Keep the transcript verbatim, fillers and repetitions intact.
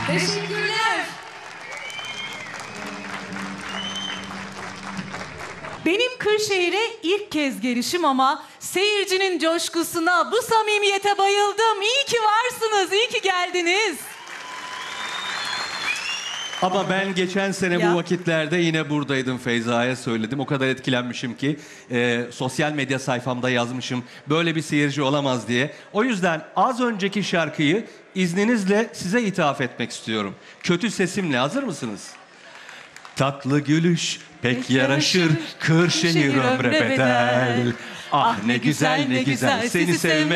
Teşekkürler. Benim Kırşehir'e ilk kez gelişim ama seyircinin coşkusuna, bu samimiyete bayıldım. İyi ki varsınız, iyi ki geldiniz. Ama ben geçen sene Ya. bu vakitlerde yine buradaydım, Feyza'ya söyledim. O kadar etkilenmişim ki e, sosyal medya sayfamda yazmışım böyle bir seyirci olamaz diye. O yüzden az önceki şarkıyı izninizle size ithaf etmek istiyorum. Kötü sesimle, hazır mısınız? Tatlı gülüş pek yaraşır, Kırşehir ömre bedel. Ah ne güzel ne güzel seni sevmek.